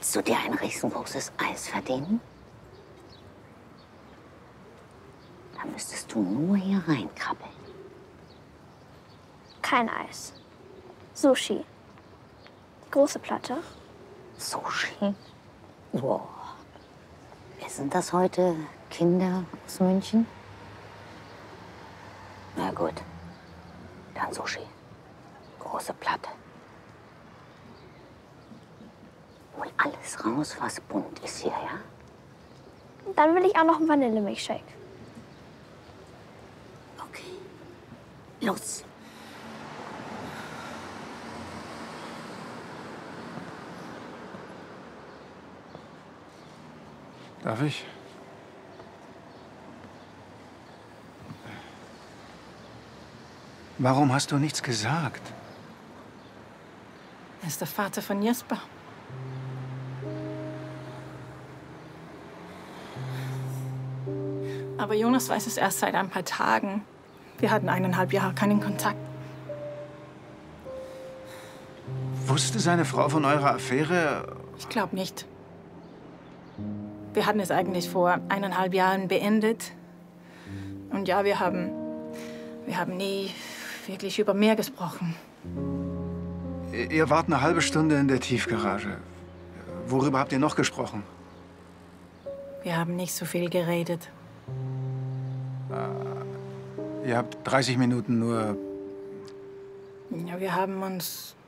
Willst du dir ein riesengroßes Eis verdienen? Dann müsstest du nur hier reinkrabbeln. Kein Eis. Sushi. Die große Platte. Sushi? Wow. Wer sind das heute? Kinder aus München? Na gut. Dann Sushi. Große Platte. Hol alles raus, was bunt ist hier, ja? Dann will ich auch noch einen Vanillemilchshake. Okay. Los. Darf ich? Warum hast du nichts gesagt? Er ist der Vater von Jesper. Aber Jonas weiß es erst seit ein paar Tagen. Wir hatten 1,5 Jahre keinen Kontakt. Wusste seine Frau von eurer Affäre? Ich glaube nicht. Wir hatten es eigentlich vor 1,5 Jahren beendet. Und ja, wir haben nie wirklich über mehr gesprochen. Ihr wart eine halbe Stunde in der Tiefgarage. Worüber habt ihr noch gesprochen? Wir haben nicht so viel geredet. Ihr habt 30 Minuten nur... Ja, wir haben uns